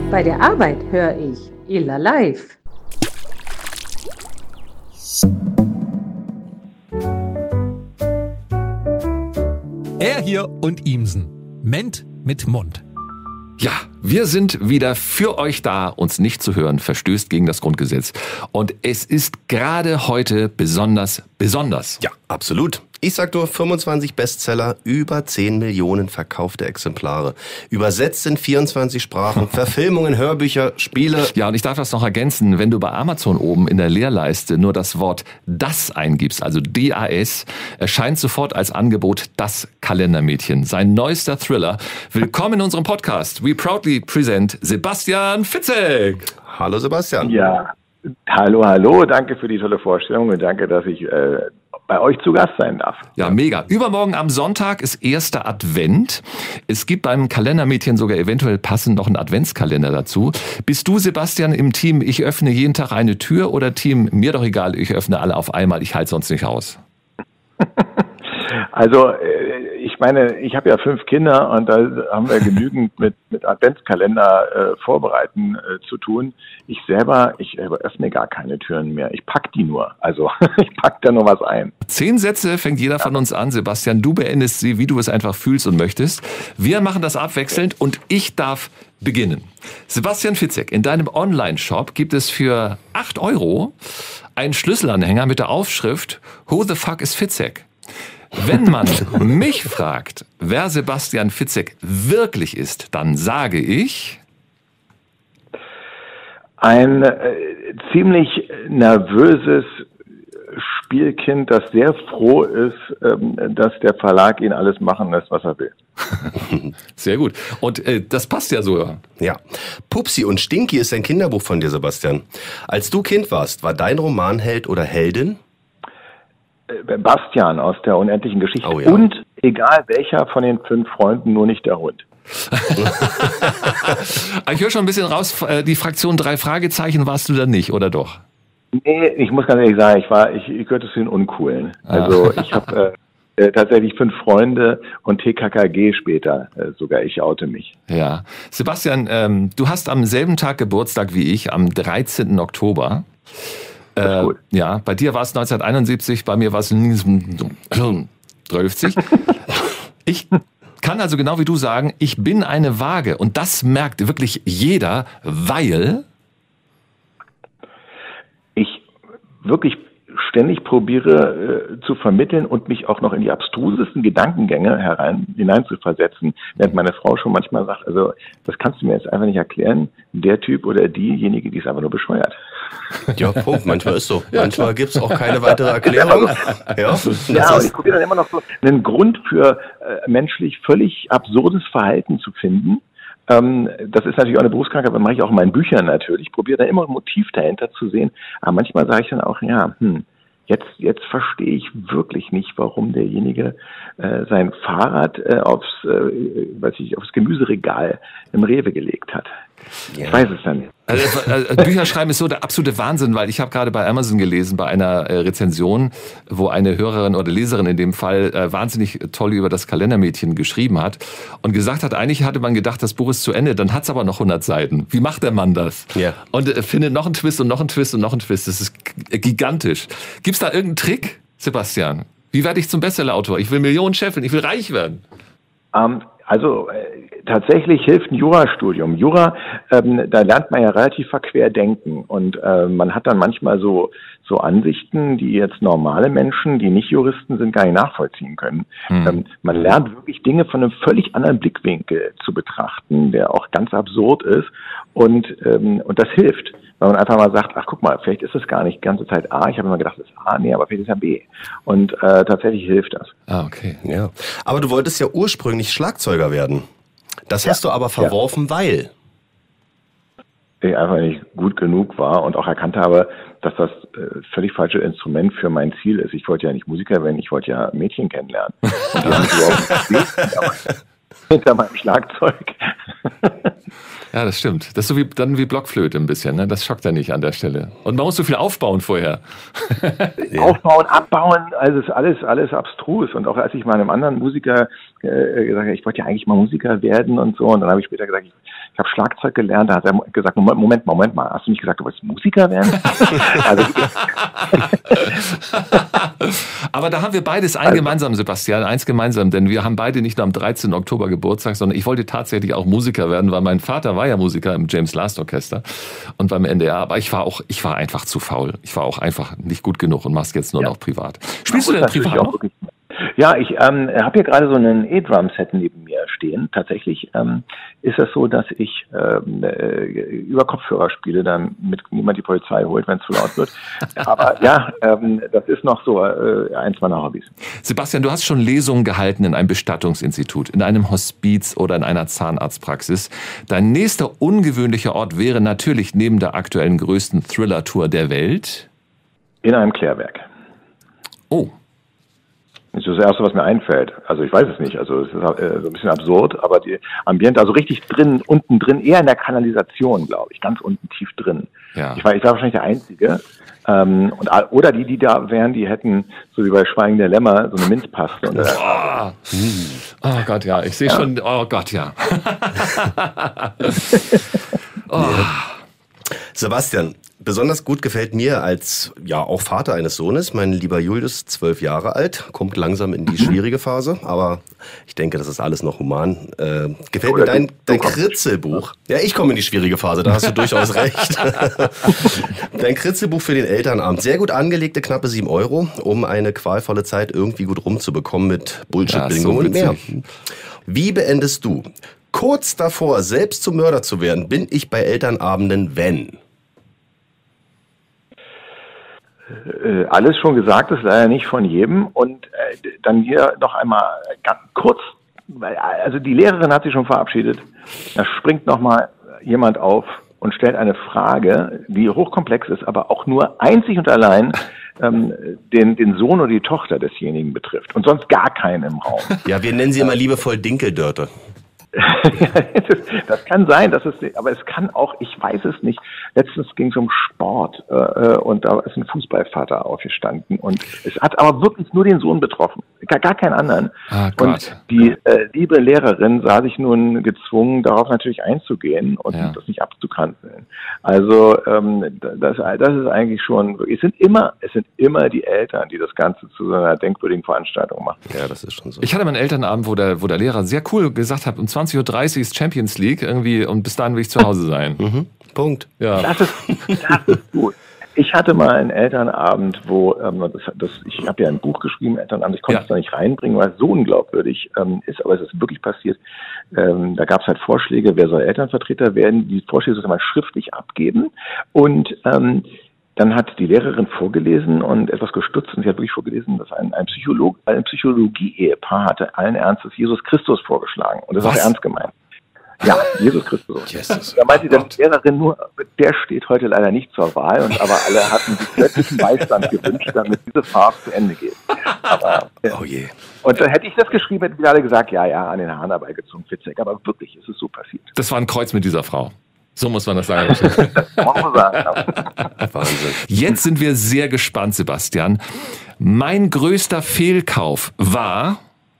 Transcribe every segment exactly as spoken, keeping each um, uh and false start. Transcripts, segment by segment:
Bei der Arbeit höre ich Illa Live. Er hier und Ihmsen. Ment mit Mund. Ja, wir sind wieder für euch da. Uns nicht zu hören verstößt gegen das Grundgesetz. Und es ist gerade heute besonders, besonders. Ja, absolut. Ich sag nur fünfundzwanzig Bestseller, über zehn Millionen verkaufte Exemplare. Übersetzt in vierundzwanzig Sprachen, Verfilmungen, Hörbücher, Spiele. Ja, und ich darf das noch ergänzen, wenn du bei Amazon oben in der Leerleiste nur das Wort das eingibst, also D A S, erscheint sofort als Angebot Das Kalendermädchen, sein neuester Thriller. Willkommen in unserem Podcast. We proudly present Sebastian Fitzek. Hallo Sebastian. Ja, hallo, hallo. Danke für die tolle Vorstellung und danke, dass ich äh, bei euch zu Gast sein darf. Ja, mega. Übermorgen am Sonntag ist erster Advent. Es gibt beim Kalendermädchen sogar eventuell passend noch einen Adventskalender dazu. Bist du, Sebastian, im Team Ich öffne jeden Tag eine Tür oder Team Mir doch egal, ich öffne alle auf einmal, ich halte sonst nicht aus? Also ich meine, ich habe ja fünf Kinder und da haben wir genügend mit, mit Adventskalender äh, vorbereiten äh, zu tun. Ich selber, ich öffne gar keine Türen mehr. Ich pack die nur. Also ich pack da nur was ein. Zehn Sätze fängt jeder von uns an. Sebastian, du beendest sie, wie du es einfach fühlst und möchtest. Wir machen das abwechselnd und ich darf beginnen. Sebastian Fitzek, in deinem Online-Shop gibt es für acht Euro einen Schlüsselanhänger mit der Aufschrift Who the fuck is Fitzek? Wenn man mich fragt, wer Sebastian Fitzek wirklich ist, dann sage ich... Ein äh, ziemlich nervöses Spielkind, das sehr froh ist, ähm, dass der Verlag ihn alles machen lässt, was er will. Sehr gut. Und äh, das passt ja so. Ja. Pupsi und Stinky ist ein Kinderbuch von dir, Sebastian. Als du Kind warst, war dein Romanheld oder Heldin? Bastian aus der unendlichen Geschichte. Oh, ja. Und egal welcher von den fünf Freunden, nur nicht der Hund. Ich höre schon ein bisschen raus, die Fraktion drei Fragezeichen warst du da nicht, oder doch? Nee, ich muss ganz ehrlich sagen, ich war, ich, ich gehörte zu den Uncoolen. Also ich habe äh, tatsächlich fünf Freunde und T K K G später, äh, sogar ich oute mich. Ja. Sebastian, ähm, du hast am selben Tag Geburtstag wie ich, am dreizehnten Oktober. Äh, ja, bei dir war es neunzehnhunderteinundsiebzig, bei mir war es neunzehnhundertdreißig. Ich kann also genau wie du sagen, ich bin eine Waage und das merkt wirklich jeder, weil ich wirklich ständig probiere äh, zu vermitteln und mich auch noch in die abstrusesten Gedankengänge herein, hineinzuversetzen, während meine Frau schon manchmal sagt, also das kannst du mir jetzt einfach nicht erklären, der Typ oder diejenige, die ist einfach nur bescheuert. Ja, Punkt, manchmal ist so. Manchmal gibt es auch keine weitere Erklärung. Ja, ja, und ich probiere dann immer noch so einen Grund für äh, menschlich völlig absurdes Verhalten zu finden. Ähm, das ist natürlich auch eine Berufskrankheit, das mache ich auch in meinen Büchern natürlich. Ich probiere dann immer ein Motiv dahinter zu sehen. Aber manchmal sage ich dann auch, ja, hm, jetzt, jetzt verstehe ich wirklich nicht, warum derjenige äh, sein Fahrrad äh, aufs, äh, weiß ich, aufs Gemüseregal im Rewe gelegt hat. Ja. Ich weiß es dann nicht. Also, also, Bücher schreiben ist so der absolute Wahnsinn, weil ich habe gerade bei Amazon gelesen, bei einer äh, Rezension, wo eine Hörerin oder Leserin in dem Fall äh, wahnsinnig toll über das Kalendermädchen geschrieben hat und gesagt hat, eigentlich hatte man gedacht, das Buch ist zu Ende, dann hat es aber noch hundert Seiten. Wie macht der Mann das? Ja. Und äh, findet noch einen Twist und noch einen Twist und noch einen Twist. Das ist g- gigantisch. Gibt's da irgendeinen Trick, Sebastian? Wie werde ich zum Bestsellerautor? Ich will Millionen scheffeln, ich will reich werden. Um Also äh, tatsächlich hilft ein Jurastudium. Jura, ähm, da lernt man ja relativ verquer denken und äh, man hat dann manchmal so so Ansichten, die jetzt normale Menschen, die nicht Juristen sind, gar nicht nachvollziehen können. Mhm. Ähm, man lernt wirklich Dinge von einem völlig anderen Blickwinkel zu betrachten, der auch ganz absurd ist und ähm, und das hilft. Weil man einfach mal sagt, ach guck mal, vielleicht ist es gar nicht die ganze Zeit A. Ich habe immer gedacht, es ist A, nee, aber vielleicht ist es ja B. Und äh, tatsächlich hilft das. Ah, okay. Ja. Aber du wolltest ja ursprünglich Schlagzeuger werden. Das ja. hast du aber verworfen, ja. weil? Ich einfach nicht gut genug war und auch erkannt habe, dass das äh, völlig falsche Instrument für mein Ziel ist. Ich wollte ja nicht Musiker werden, ich wollte ja Mädchen kennenlernen. Und die haben überhaupt nicht hinter meinem Schlagzeug. Ja, das stimmt. Das ist so wie, dann wie Blockflöte ein bisschen, ne? Das schockt ja nicht an der Stelle. Und man muss so viel aufbauen vorher. Ja. Aufbauen, abbauen, also ist alles, alles abstrus. Und auch als ich meinem anderen Musiker äh, gesagt habe, ich wollte ja eigentlich mal Musiker werden und so, und dann habe ich später gesagt, ich, ich habe Schlagzeug gelernt, da hat er gesagt, Moment, Moment, Moment mal, hast du nicht gesagt, du wolltest Musiker werden? Also, aber da haben wir beides ein gemeinsam, Sebastian, eins gemeinsam, denn wir haben beide nicht nur am dreizehnten Oktober Geburtstag, sondern ich wollte tatsächlich auch Musiker werden, weil mein Vater war ja Musiker im James Last Orchester und beim N D R, aber ich war auch, ich war einfach zu faul. Ich war auch einfach nicht gut genug und mach's jetzt nur ja. noch privat. Spielst du denn privat noch? Wirklich, ja, ich ähm, habe hier gerade so einen E-Drum-Set neben mir stehen. Tatsächlich ähm, ist es so, dass ich ähm, äh, über Kopfhörer spiele, damit niemand die Polizei holt, wenn es zu laut wird. Aber ja, ähm, das ist noch so äh, eins meiner Hobbys. Sebastian, du hast schon Lesungen gehalten in einem Bestattungsinstitut, in einem Hospiz oder in einer Zahnarztpraxis. Dein nächster ungewöhnlicher Ort wäre natürlich neben der aktuellen größten Thriller-Tour der Welt? In einem Klärwerk. Oh. Das ist das Erste, was mir einfällt. Also ich weiß es nicht. Also es ist äh, so ein bisschen absurd, aber die Ambiente, also richtig drin, unten drin, eher in der Kanalisation, glaube ich, ganz unten tief drin. Ja. Ich war, ich war wahrscheinlich der Einzige. Ähm, und, oder die, die da wären, die hätten, so wie bei Schweigen der Lämmer, so eine Minzpaste. Und, äh, oh. oh Gott, ja, ich sehe ja. schon, oh Gott, ja. oh. Sebastian, besonders gut gefällt mir als ja auch Vater eines Sohnes, mein lieber Julius, zwölf Jahre alt, kommt langsam in die schwierige Phase, aber ich denke, das ist alles noch human. Äh, gefällt mir dein, dein Kritzelbuch. Ja, ich komme in die schwierige Phase, da hast du durchaus recht. Dein Kritzelbuch für den Elternabend. Sehr gut angelegte, knappe sieben Euro, um eine qualvolle Zeit irgendwie gut rumzubekommen mit Bullshit-Bingo und mehr. Wie beendest du? Kurz davor, selbst zum Mörder zu werden, bin ich bei Elternabenden, wenn? Äh, alles schon gesagt, ist leider nicht von jedem. Und äh, dann hier noch einmal ganz kurz, also die Lehrerin hat sich schon verabschiedet. Da springt noch mal jemand auf und stellt eine Frage, die hochkomplex ist, aber auch nur einzig und allein ähm, den, den Sohn oder die Tochter desjenigen betrifft. Und sonst gar keinen im Raum. Ja, wir nennen sie immer liebevoll Dinkeldörte. Das kann sein, das ist, aber es kann auch, ich weiß es nicht. Letztens ging es um Sport äh, und da ist ein Fußballvater aufgestanden und es hat aber wirklich nur den Sohn betroffen, gar, gar keinen anderen. Ah, und die äh, liebe Lehrerin sah sich nun gezwungen, darauf natürlich einzugehen und ja. das nicht abzukanzeln. Also ähm, das, das ist eigentlich schon, es sind immer, es sind immer die Eltern, die das Ganze zu so einer denkwürdigen Veranstaltung machen. Ja, das ist schon so. Ich hatte mal einen Elternabend, wo der, wo der Lehrer sehr cool gesagt hat, um zwanzig Uhr dreißig ist Champions League irgendwie und bis dahin will ich zu Hause sein. Mhm. Punkt. Ja. Das ist, das ist gut. Ich hatte mal einen Elternabend, wo, ähm, das, das, ich habe ja ein Buch geschrieben, Elternabend, ich konnte ja. es da nicht reinbringen, weil es so unglaubwürdig ähm, ist, aber es ist wirklich passiert. Ähm, da gab es halt Vorschläge, wer soll Elternvertreter werden, die Vorschläge sollte man schriftlich abgeben und ähm, dann hat die Lehrerin vorgelesen und etwas gestutzt und sie hat wirklich vorgelesen, dass ein, ein, Psycholog, ein Psychologie-Ehepaar hatte allen Ernstes Jesus Christus vorgeschlagen und das ist auch ernst gemeint. Ja, Jesus Christus. Jesus. Da meinte die Lehrerin nur, der steht heute leider nicht zur Wahl, und aber alle hatten sich plötzlichen Beistand gewünscht, damit diese Fahrt zu Ende geht. Aber, oh je. Und dann hätte ich das geschrieben, hätten wir alle gesagt, ja, ja, an den Haaren herbeigezogen, Fitzek, aber wirklich ist es so passiert. Das war ein Kreuz mit dieser Frau. So muss man das sagen. Das muss man sagen. Wahnsinn. Jetzt sind wir sehr gespannt, Sebastian. Mein größter Fehlkauf war...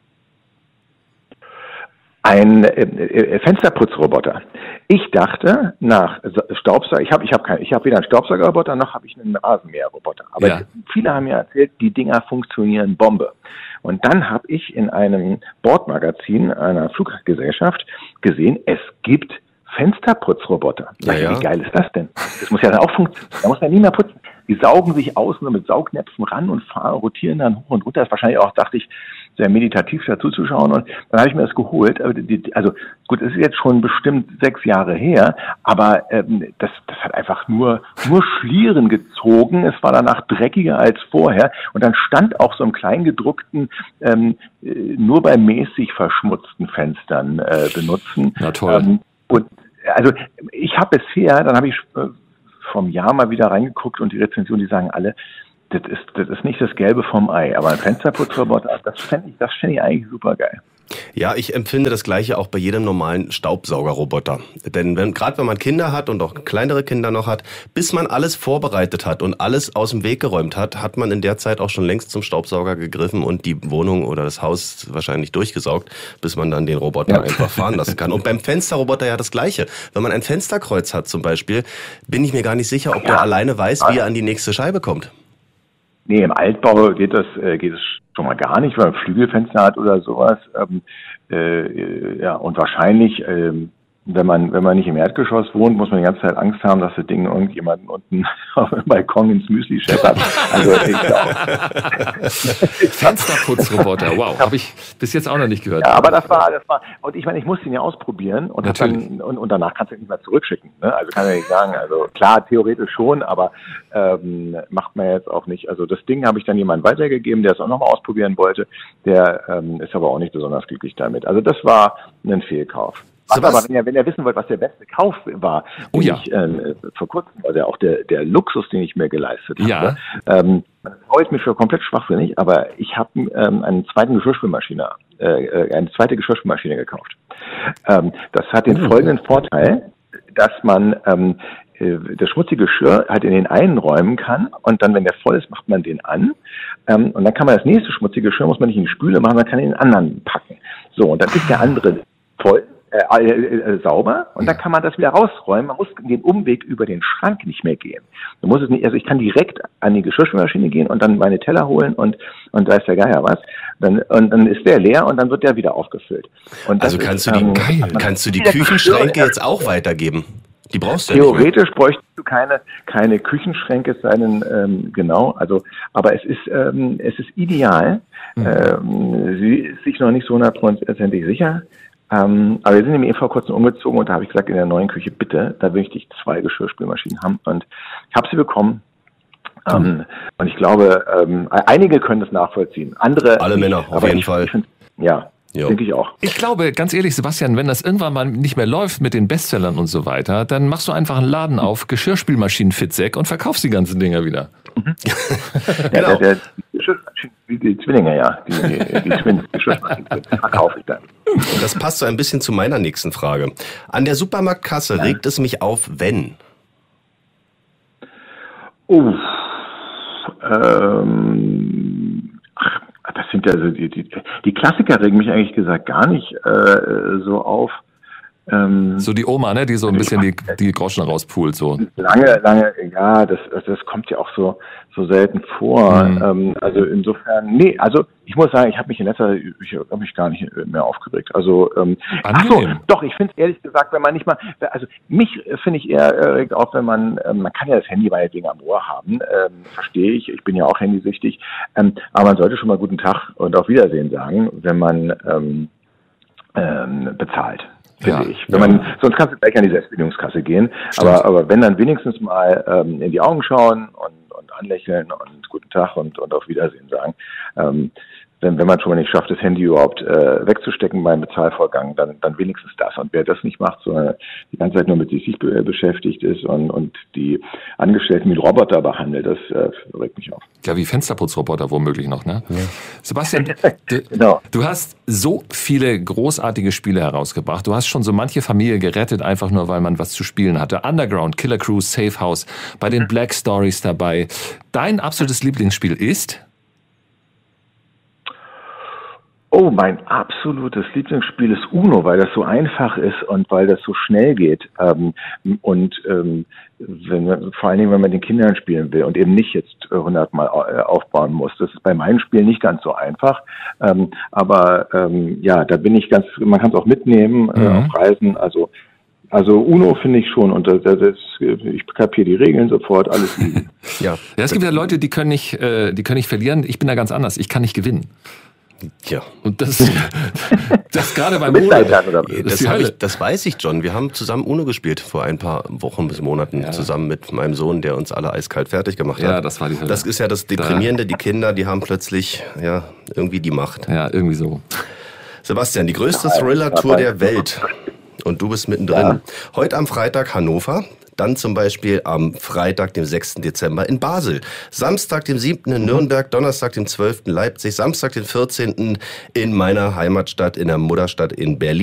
Ein äh, Fensterputzroboter. Ich dachte nach Staubsauger, ich habe ich hab kein, ich habe weder einen Staubsaugerroboter noch habe ich einen Rasenmäherroboter. Aber ja. viele haben mir erzählt, die Dinger funktionieren Bombe. Und dann habe ich in einem Bordmagazin einer Fluggesellschaft gesehen, es gibt Fensterputzroboter. Ja, ja. Wie geil ist das denn? Das muss ja dann auch funktionieren. Da muss man nie mehr putzen. Die saugen sich außen mit Saugnäpfen ran und fahren, rotieren dann hoch und runter. Das ist wahrscheinlich auch, dachte ich, sehr meditativ dazu zu schauen. Und dann habe ich mir das geholt. Also gut, es ist jetzt schon bestimmt sechs Jahre her, aber ähm, das, das hat einfach nur, nur Schlieren gezogen. Es war danach dreckiger als vorher. Und dann stand auch so im Kleingedruckten ähm, nur bei mäßig verschmutzten Fenstern äh, benutzen. Na toll. Ähm, und also ich habe bisher, dann habe ich äh, vom Jahr mal wieder reingeguckt und die Rezensionen, die sagen alle, das ist, das ist nicht das Gelbe vom Ei, aber ein Fensterputzroboter, das fände ich, das fände ich eigentlich super geil. Ja, ich empfinde das Gleiche auch bei jedem normalen Staubsaugerroboter. Denn wenn, gerade wenn man Kinder hat und auch kleinere Kinder noch hat, bis man alles vorbereitet hat und alles aus dem Weg geräumt hat, hat man in der Zeit auch schon längst zum Staubsauger gegriffen und die Wohnung oder das Haus wahrscheinlich durchgesaugt, bis man dann den Roboter ja. einfach fahren lassen kann. Und beim Fensterroboter ja das Gleiche. Wenn man ein Fensterkreuz hat zum Beispiel, bin ich mir gar nicht sicher, ob ja. der alleine weiß, wie er an die nächste Scheibe kommt. Nee, im Altbau geht das, äh, geht es schon mal gar nicht, weil man Flügelfenster hat oder sowas. Ähm, äh, ja, und wahrscheinlich, ähm, wenn man wenn man nicht im Erdgeschoss wohnt, muss man die ganze Zeit Angst haben, dass das Ding irgendjemanden unten auf dem Balkon ins Müsli scheppert. Also ich glaube. Fensterputzroboter, wow, habe ich bis jetzt auch noch nicht gehört. Ja, aber das war, das war, und ich meine, ich musste ihn ja ausprobieren und, hab dann, und, und danach kannst du ihn nicht mehr zurückschicken. Ne? Also kann ich nicht sagen. Also klar, theoretisch schon, aber ähm, macht man jetzt auch nicht. Also das Ding habe ich dann jemandem weitergegeben, der es auch nochmal ausprobieren wollte. Der ähm, ist aber auch nicht besonders glücklich damit. Also das war ein Fehlkauf. Was aber, wenn ihr, wenn ihr wissen wollt, was der beste Kauf war, oh, ja. ich, äh, vor kurzem war der auch der, der Luxus, den ich mir geleistet habe. Ja. Ähm, das freut mich für komplett schwachsinnig, aber ich habe ähm, einen zweiten Geschirrspülmaschine, äh, eine zweite Geschirrspülmaschine gekauft. Ähm, das hat den mhm. folgenden Vorteil, dass man ähm, das schmutzige Geschirr halt in den einen räumen kann und dann, wenn der voll ist, macht man den an ähm, und dann kann man das nächste schmutzige Geschirr, muss man nicht in die Spüle machen, man kann in den anderen packen. So, und dann ist der andere voll. Äh, äh, äh, sauber und dann kann man das wieder rausräumen. Man muss den Umweg über den Schrank nicht mehr gehen. Du musst es nicht, also ich kann direkt an die Geschirrspülmaschine gehen und dann meine Teller holen und und da ist der Geier was. Dann und dann ist der leer und dann wird der wieder aufgefüllt. Und also kannst ist, du die ähm, kannst du die Küchenschränke jetzt auch weitergeben? Die brauchst du ja theoretisch nicht mehr. Bräuchtest du keine keine Küchenschränke, es sei denn ähm, genau. Also, aber es ist ähm, es ist ideal. Mhm. Ähm, sie ist sich noch nicht so hundertprozentig sicher. Ähm, aber wir sind eben vor kurzem umgezogen und da habe ich gesagt, in der neuen Küche, bitte, da will ich zwei Geschirrspülmaschinen haben und ich habe sie bekommen. Ähm, mhm. Und ich glaube, ähm, einige können das nachvollziehen, andere alle Männer, auf jeden ich, Fall. Ich find, ja, jo. Denke ich auch. Ich glaube, ganz ehrlich, Sebastian, wenn das irgendwann mal nicht mehr läuft mit den Bestsellern und so weiter, dann machst du einfach einen Laden auf, Geschirrspülmaschinen Fitzek und verkaufst die ganzen Dinger wieder. Mhm. Genau. Ja, der, der, die, die Zwillinge, ja, die, die, die Twins, die Geschirrspülmaschinen verkaufe ich dann. Das passt so ein bisschen zu meiner nächsten Frage. An der Supermarktkasse ja. regt es mich auf, wenn? Uff, ähm, ach, das sind ja so die, die, die Klassiker regen mich eigentlich gesagt gar nicht äh, so auf. Ähm, so die Oma, ne, die so ein bisschen die, die Groschen rauspult, so. Lange, lange, ja, das, das kommt ja auch so, so selten vor. Mhm. Ähm, also insofern, nee, also ich muss sagen, ich habe mich in letzter, ich habe mich gar nicht mehr aufgeregt. Also, ähm, ach so, doch, ich finde es ehrlich gesagt, wenn man nicht mal, also mich finde ich eher regt auf, wenn man, ähm, man kann ja das Handy meinetwegen am Ohr haben, ähm, verstehe ich, ich bin ja auch handysüchtig, ähm, aber man sollte schon mal guten Tag und auf Wiedersehen sagen, wenn man ähm, ähm, bezahlt. Finde ja, ich. Wenn ja. man, sonst kannst du gleich an die Selbstbedienungskasse gehen. Aber, aber wenn dann wenigstens mal ähm, in die Augen schauen und, und anlächeln und guten Tag und, und auf Wiedersehen sagen. Ähm, wenn, wenn man schon mal nicht schafft, das Handy überhaupt äh, wegzustecken beim Bezahlvorgang, dann, dann wenigstens das. Und wer das nicht macht, sondern die ganze Zeit nur mit sich be- beschäftigt ist und, und die Angestellten mit Roboter behandelt, das äh, regt mich auf. Ja, wie Fensterputzroboter womöglich noch, ne? Ja. Sebastian, du, genau. du hast so viele großartige Spiele herausgebracht. Du hast schon so manche Familie gerettet, einfach nur, weil man was zu spielen hatte. Underground, Killer Cruise, Safe House, bei den Black Stories dabei. Dein absolutes Lieblingsspiel ist? Oh, mein absolutes Lieblingsspiel ist Uno, weil das so einfach ist und weil das so schnell geht. Ähm, und ähm, wenn man, vor allen Dingen, wenn man den Kindern spielen will und eben nicht jetzt hundertmal aufbauen muss. Das ist bei meinen Spielen nicht ganz so einfach. Ähm, aber ähm, ja, da bin ich ganz, man kann es auch mitnehmen mhm. äh, auf Reisen. Also Also Uno finde ich schon und das, das, ich kapiere die Regeln sofort, alles easy. ja. ja, es gibt ja Leute, die können nicht, äh, die können nicht verlieren. Ich bin da ganz anders. Ich kann nicht gewinnen. Ja. Und das, das gerade beim Uno. Das, ich, das weiß ich, John. Wir haben zusammen Uno gespielt vor ein paar Wochen bis Monaten, ja. zusammen mit meinem Sohn, der uns alle eiskalt fertig gemacht hat. Ja, das war die Hölle. Das ist ja das Deprimierende. Die Kinder, die haben plötzlich ja irgendwie die Macht. Ja, irgendwie so. Sebastian, die größte Thriller-Tour der Welt. Und du bist mittendrin. Ja. Heute am Freitag Hannover. dann zum Beispiel am Freitag, dem sechsten Dezember in Basel, Samstag, dem siebten in Nürnberg, Donnerstag, dem zwölften Leipzig, Samstag, den vierzehnten in meiner Heimatstadt, in der Mutterstadt in Berlin.